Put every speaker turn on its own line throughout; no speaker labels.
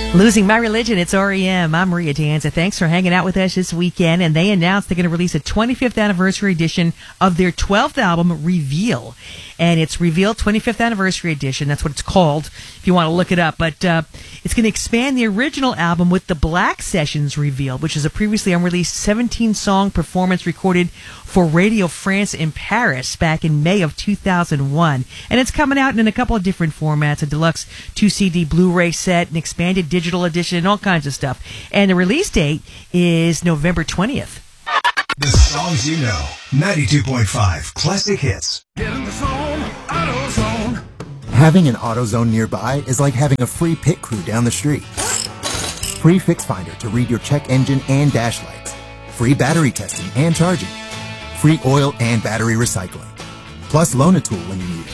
Losing My Religion, it's REM. I'm Maria Danza. Thanks for hanging out with us this weekend. And they announced they're going to release a 25th anniversary edition of their 12th album, Reveal. And it's Reveal 25th Anniversary Edition. That's what it's called, if you want to look it up. But it's going to expand the original album with the Black Sessions Reveal, which is a previously unreleased 17-song performance recorded for Radio France in Paris back in May of 2001. And it's coming out in a couple of different formats, a deluxe 2-CD Blu-ray set, an expanded digital edition, and all kinds of stuff. And the release date is November 20th.
The songs you know. 92.5 Classic Hits.
Get in the zone, AutoZone.
Having an AutoZone nearby is like having a free pit crew down the street. Free Fix Finder to read your check engine and dash lights. Free battery testing and charging. Free oil and battery recycling. Plus loan a tool when you need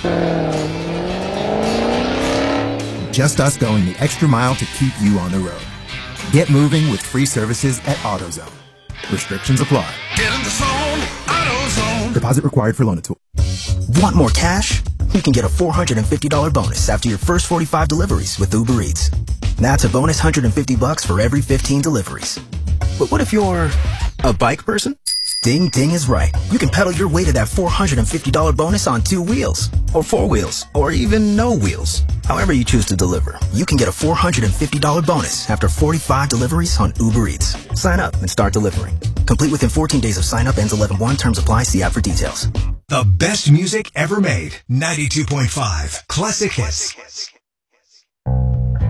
it. Just us going the extra mile to keep you on the road. Get moving with free services at AutoZone. Restrictions apply.
Get in the zone, AutoZone.
Deposit required for loan a tool.
Want more cash? You can get a $450 bonus after your first 45 deliveries with Uber Eats. That's a bonus $150 for every 15 deliveries. But what if you're a bike person? Ding Ding is right. You can pedal your way to that $450 bonus on 2 wheels, or 4 wheels, or even no wheels. However you choose to deliver, you can get a $450 bonus after 45 deliveries on Uber Eats. Sign up and start delivering. Complete within 14 days of sign up. Ends 11/1. Terms apply. See app for details.
The best music ever made. 92.5 Classic Hits.